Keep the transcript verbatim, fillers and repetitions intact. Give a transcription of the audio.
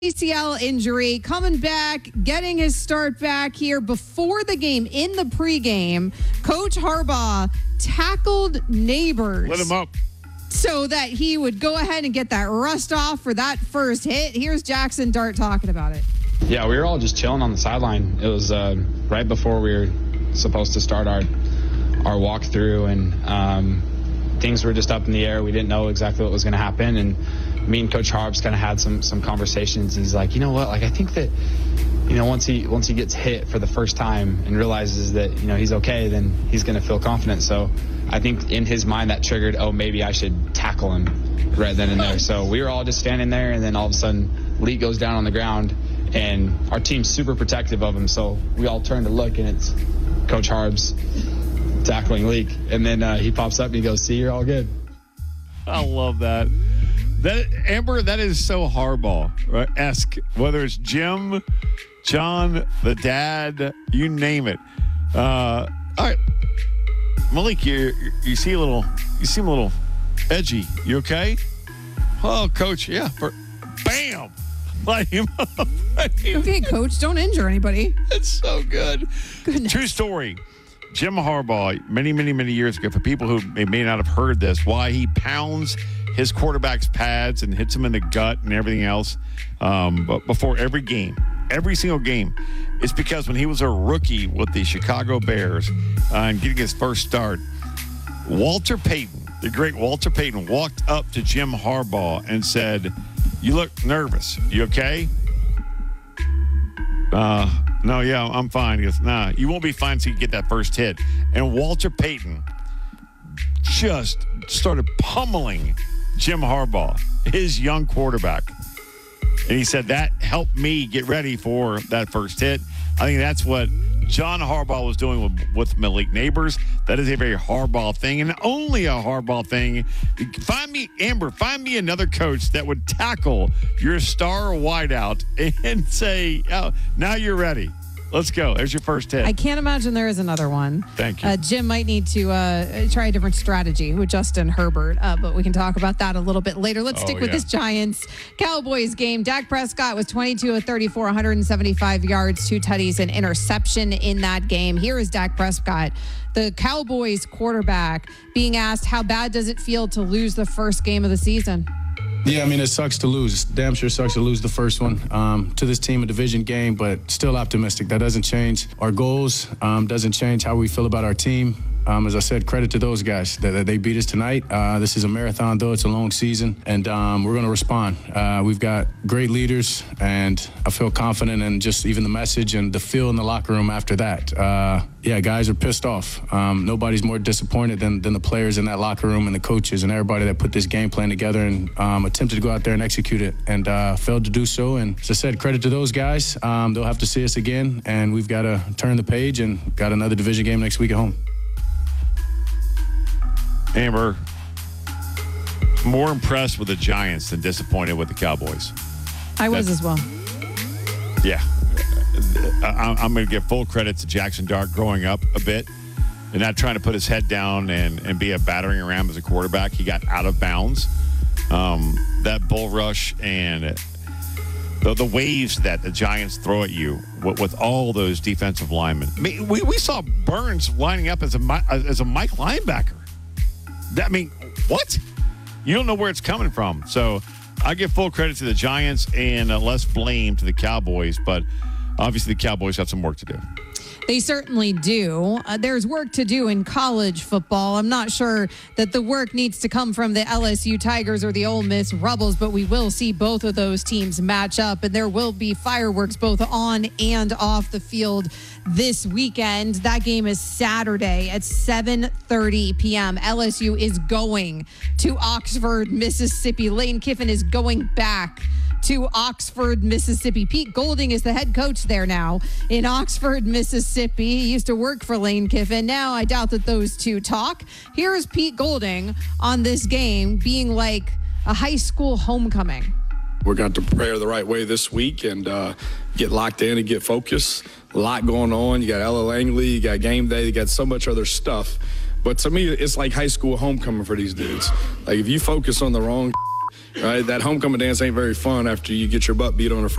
A C L injury, coming back, getting his start back here before the game. In the pregame, Coach Harbaugh tackled Neighbors. Let him up. So that he would go ahead and get that rust off for that first hit. Here's Jackson Dart talking about it. Yeah, we were all just chilling on the sideline. It was uh, right before we were supposed to start our our walkthrough, and um, things were just up in the air. We didn't know exactly what was going to happen, and me and Coach Harbs kind of had some some conversations. He's like, you know what? Like, I think that, you know, once he once he gets hit for the first time and realizes that, you know, he's okay, then he's going to feel confident. So I think in his mind that triggered, oh, maybe I should tackle him right then and there. So we were all just standing there, and then all of a sudden, Lee goes down on the ground, and our team's super protective of him. So we all turn to look, and it's Coach Harbs tackling Leak. And then uh, he pops up and he goes, see, you're all good. I love that. That Amber, that is so Harbaugh, right? Esque. Whether it's Jim, John, the dad, you name it. Uh, all right, Malik, you you see a little, you seem a little edgy. You okay? Oh, Coach, yeah. For, bam, light him up. Okay, Coach, don't injure anybody. That's so good. Goodness. True story. Jim Harbaugh, many, many, many years ago, for people who may, may not have heard this, why he pounds his quarterback's pads and hits him in the gut and everything else um, but before every game, every single game, is because when he was a rookie with the Chicago Bears uh, and getting his first start, Walter Payton, the great Walter Payton, walked up to Jim Harbaugh and said, you look nervous. You okay? Uh, no, yeah, I'm fine. He goes, nah, you won't be fine until you get that first hit. And Walter Payton just started pummeling Jim Harbaugh, his young quarterback. And he said that helped me get ready for that first hit. I think that's what John Harbaugh was doing with, with Malik Neighbors. That is a very Harbaugh thing, and only a Harbaugh thing. Find me, Amber, find me another coach that would tackle your star wideout and say, oh, now you're ready. Let's go. There's your first hit. I can't imagine there is another one. Thank you. Uh, Jim might need to uh, try a different strategy with Justin Herbert, uh, but we can talk about that a little bit later. Let's Oh, stick with yeah. this Giants-Cowboys game. Dak Prescott was twenty-two of thirty-four, one hundred seventy-five yards, two tutties, and interception in that game. Here is Dak Prescott, the Cowboys quarterback, being asked, how bad does it feel to lose the first game of the season? Yeah, I mean, it sucks to lose. Damn sure sucks to lose the first one um, to this team, a division game, but still optimistic. That doesn't change our goals, um, doesn't change how we feel about our team. Um, as I said, credit to those guys that, that they beat us tonight. Uh, this is a marathon, though. It's a long season, and um, we're going to respond. Uh, we've got great leaders, and I feel confident in just even the message and the feel in the locker room after that. Uh, yeah, guys are pissed off. Um, nobody's more disappointed than, than the players in that locker room and the coaches and everybody that put this game plan together and um, attempted to go out there and execute it and uh, failed to do so. And as I said, credit to those guys. Um, they'll have to see us again, and we've got to turn the page and got another division game next week at home. Amber, more impressed with the Giants than disappointed with the Cowboys. I was That's- as well. Yeah. I, I'm going to give full credit to Jackson Dart growing up a bit and not trying to put his head down and, and be a battering ram as a quarterback. He got out of bounds. Um, that bull rush and the, the waves that the Giants throw at you with, with all those defensive linemen. I mean, we, we saw Burns lining up as a, Mi- as a Mike linebacker. That, I mean, what? You don't know where it's coming from. So I give full credit to the Giants and uh, less blame to the Cowboys. But obviously the Cowboys have some work to do. They certainly do. Uh, there's work to do in college football. I'm not sure that the work needs to come from the L S U Tigers or the Ole Miss Rebels, but we will see both of those teams match up, and there will be fireworks both on and off the field this weekend. That game is Saturday at seven thirty p.m. L S U is going to Oxford, Mississippi. Lane Kiffin is going back to Oxford, Mississippi. Pete Golding is the head coach there now in Oxford, Mississippi. He used to work for Lane Kiffin. Now I doubt that those two talk. Here is Pete Golding on this game being like a high school homecoming. We're going to prepare the right way this week and uh, get locked in and get focused. A lot going on. You got Ella Langley, you got game day, you got so much other stuff. But to me, it's like high school homecoming for these dudes. Like if you focus on the wrong right? That homecoming dance ain't very fun after you get your butt beat on a Friday.